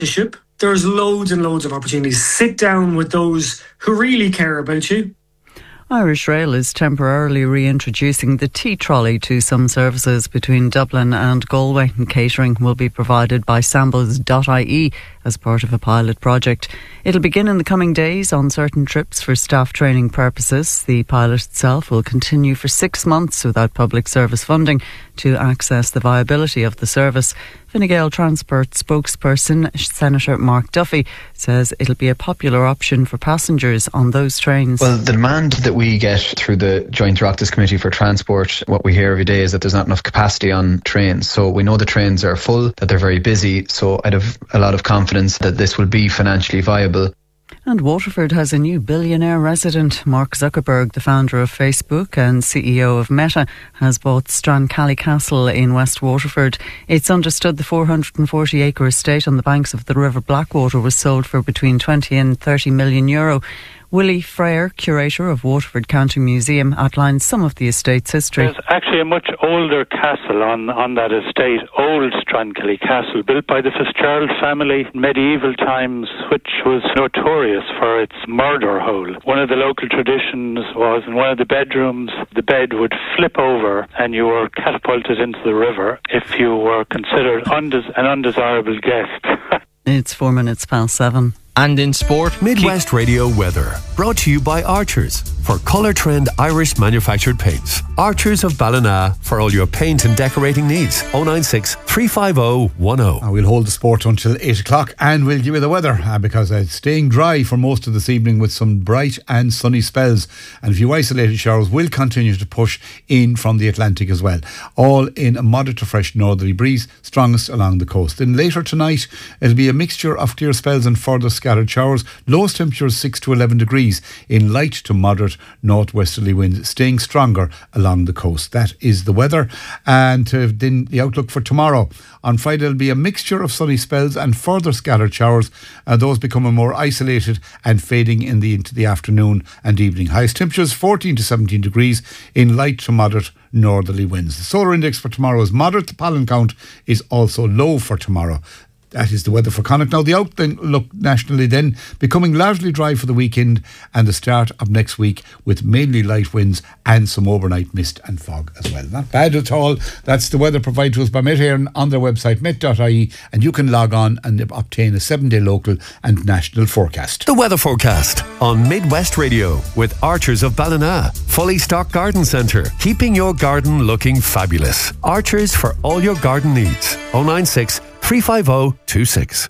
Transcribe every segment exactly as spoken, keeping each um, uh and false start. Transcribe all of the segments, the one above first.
apprenticeship. There's loads and loads of opportunities. Sit down with those who really care about you. Irish Rail is temporarily reintroducing the T-Trolley to some services between Dublin and Galway. Catering will be provided by Sambos dot I E as part of a pilot project. It'll begin in the coming days on certain trips for staff training purposes. The pilot itself will continue for six months without public service funding to access the viability of the service. Fine Gael Transport spokesperson Senator Mark Duffy says it'll be a popular option for passengers on those trains. Well, the demand that we get through the Joint Oireachtas Committee for Transport, what we hear every day is that there's not enough capacity on trains. So we know the trains are full, that they're very busy. So I'd have a lot of confidence that this will be financially viable. And Waterford has a new billionaire resident. Mark Zuckerberg, the founder of Facebook and C E O of Meta, has bought Strancally Castle in West Waterford. It's understood the four hundred forty acre estate on the banks of the River Blackwater was sold for between twenty and thirty million euro. Willie Frere, curator of Waterford County Museum, outlines some of the estate's history. There's actually a much older castle on, on that estate, Old Strancally Castle, built by the Fitzgerald family in medieval times, which was notorious for its murder hole. One of the local traditions was in one of the bedrooms, the bed would flip over and you were catapulted into the river if you were considered undes- an undesirable guest. It's four minutes past seven. And in sport, Midwest keep- Radio weather, brought to you by Archers for Colour Trend Irish manufactured paints. Archers of Ballina for all your paint and decorating needs. oh nine six, three five oh, one oh. Uh, we'll hold the sport until eight o'clock and we'll give you the weather uh, because it's staying dry for most of this evening with some bright and sunny spells, and a few isolated showers will continue to push in from the Atlantic as well, all in a moderate to fresh northerly breeze, strongest along the coast. Then later tonight it'll be a mixture of clear spells and further scattered showers. Lowest temperatures six to eleven degrees in light to moderate northwesterly winds, staying stronger along the coast. That is the weather. And uh, then the outlook for tomorrow. On Friday there'll be a mixture of sunny spells and further scattered showers, and those becoming more isolated and fading in the into the afternoon and evening. Highest temperatures fourteen to seventeen degrees in light to moderate northerly winds. The solar index for tomorrow is moderate. The pollen count is also low for tomorrow. That is the weather for Connacht. Now, the outlook nationally then, becoming largely dry for the weekend and the start of next week with mainly light winds and some overnight mist and fog as well. Not bad at all. That's the weather provided to us by Met Éireann on their website, met dot I E, and you can log on and obtain a seven-day local and national forecast. The weather forecast on Midwest Radio with Archers of Ballina. Fully stocked garden centre, keeping your garden looking fabulous. Archers for all your garden needs. oh nine six, three five oh, two six.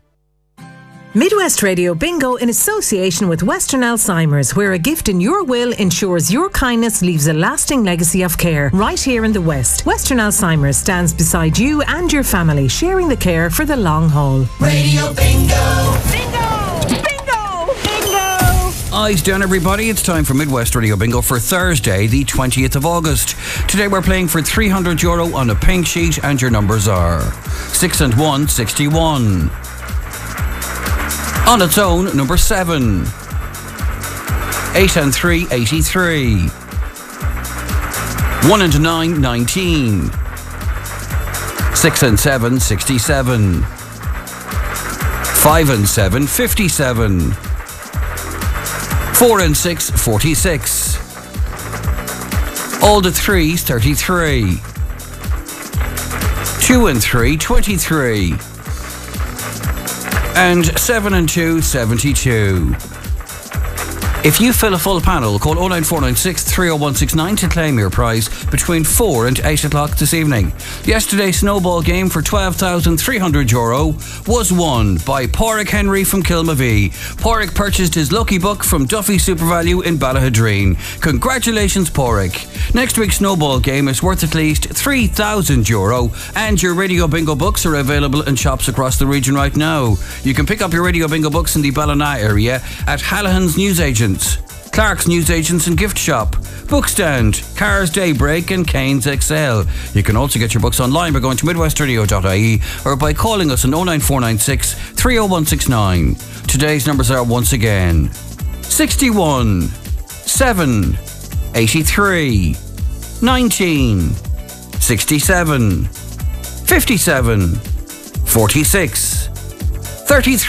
Midwest Radio Bingo in association with Western Alzheimer's, where a gift in your will ensures your kindness leaves a lasting legacy of care. Right here in the West, Western Alzheimer's stands beside you and your family, sharing the care for the long haul. Radio Bingo! Bingo! Bingo! Bingo! Eyes down, everybody. It's time for Midwest Radio Bingo for Thursday, the twentieth of August. Today we're playing for three hundred euro on a pink sheet, and your numbers are six and one, sixty-one. On its own, number seven. eight and three, eighty-three. one and nine, nineteen. six and seven, sixty-seven. five and seven, fifty-seven. four and six, forty-six. All the threes, thirty-three. two and three, twenty-three. And seven and two, seventy-two. If you fill a full panel, call oh nine four nine six, three oh one six nine to claim your prize between four and eight o'clock this evening. Yesterday's snowball game for twelve thousand three hundred euro was won by Pádraig Henry from Kilmavie. Pádraig purchased his lucky book from Duffy SuperValue in Ballahadreen. Congratulations, Pádraig. Next week's snowball game is worth at least three thousand euro, and your Radio Bingo books are available in shops across the region right now. You can pick up your Radio Bingo books in the Ballina area at Hallahan's Newsagents, Clark's Newsagents and Gift Shop, Bookstand, Cars Daybreak and Cairns X L. You can also get your books online by going to midwest radio dot I E or by calling us on oh nine four nine six, three oh one six nine. Today's numbers are once again sixty-one, seven, eighty-three, nineteen, sixty-seven, fifty-seven, forty-six, thirty-three